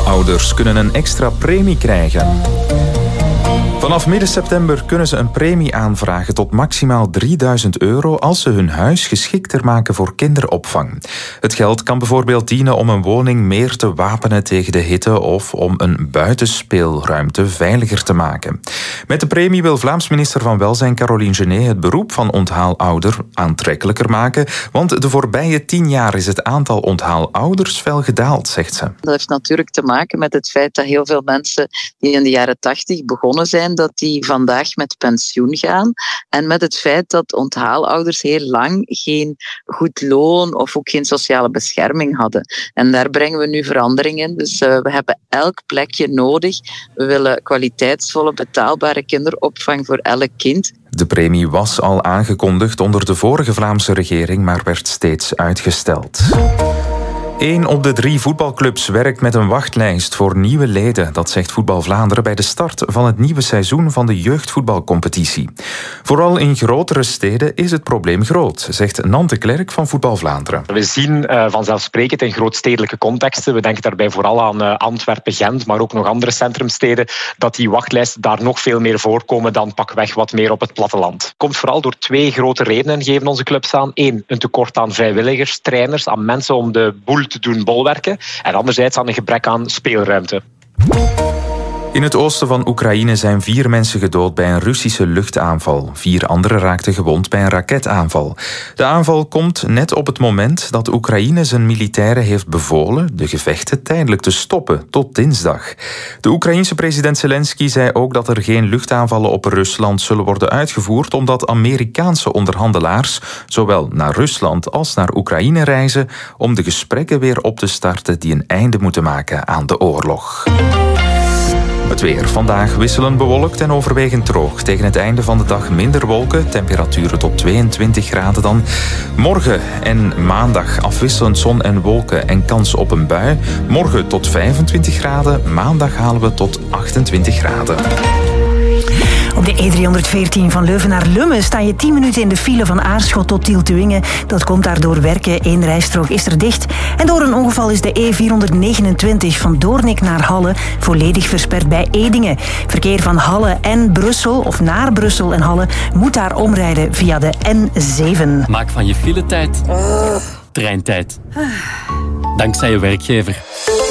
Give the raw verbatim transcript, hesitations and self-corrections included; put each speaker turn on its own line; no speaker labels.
Onthaalouders kunnen een extra premie krijgen. Vanaf midden september kunnen ze een premie aanvragen tot maximaal drieduizend euro als ze hun huis geschikter maken voor kinderopvang. Het geld kan bijvoorbeeld dienen om een woning meer te wapenen tegen de hitte of om een buitenspeelruimte veiliger te maken. Met de premie wil Vlaams minister van Welzijn Caroline Genet het beroep van onthaalouder aantrekkelijker maken, want de voorbije tien jaar is het aantal onthaalouders fel gedaald, zegt ze.
Dat heeft natuurlijk te maken met het feit dat heel veel mensen die in de jaren tachtig begonnen zijn, dat die vandaag met pensioen gaan. En met het feit dat onthaalouders heel lang geen goed loon of ook geen sociale bescherming hadden. En daar brengen we nu verandering in. Dus uh, we hebben elk plekje nodig. We willen kwaliteitsvolle, betaalbare kinderopvang voor elk kind.
De premie was al aangekondigd onder de vorige Vlaamse regering, maar werd steeds uitgesteld. Eén op de drie voetbalclubs werkt met een wachtlijst voor nieuwe leden. Dat zegt Voetbal Vlaanderen bij de start van het nieuwe seizoen van de jeugdvoetbalcompetitie. Vooral in grotere steden is het probleem groot, zegt Nante Klerk van Voetbal Vlaanderen.
We zien uh, vanzelfsprekend in grootstedelijke contexten, we denken daarbij vooral aan uh, Antwerpen, Gent, maar ook nog andere centrumsteden, dat die wachtlijsten daar nog veel meer voorkomen dan pakweg wat meer op het platteland. Komt vooral door twee grote redenen, geven onze clubs aan. Eén, een tekort aan vrijwilligers, trainers, aan mensen om de boel te doen bolwerken. En anderzijds aan een gebrek aan speelruimte.
In het oosten van Oekraïne zijn vier mensen gedood bij een Russische luchtaanval. Vier anderen raakten gewond bij een raketaanval. De aanval komt net op het moment dat Oekraïne zijn militairen heeft bevolen de gevechten tijdelijk te stoppen tot dinsdag. De Oekraïense president Zelensky zei ook dat er geen luchtaanvallen op Rusland zullen worden uitgevoerd, omdat Amerikaanse onderhandelaars zowel naar Rusland als naar Oekraïne reizen om de gesprekken weer op te starten die een einde moeten maken aan de oorlog. Het weer. Vandaag wisselend bewolkt en overwegend droog. Tegen het einde van de dag minder wolken. Temperaturen tot tweeëntwintig graden dan. Morgen en maandag afwisselend zon en wolken en kans op een bui. Morgen tot vijfentwintig graden. Maandag halen we tot achtentwintig graden.
Op de E driehonderdveertien van Leuven naar Lummen sta je tien minuten in de file van Aarschot tot Tieltwingen. Dat komt daardoor werken. Eén rijstrook is er dicht. En door een ongeval is de E vierhonderdnegenentwintig van Doornik naar Halle volledig versperd bij Edingen. Verkeer van Halle en Brussel of naar Brussel en Halle moet daar omrijden via de N zeven.
Maak van je filetijd treintijd. Dankzij je werkgever.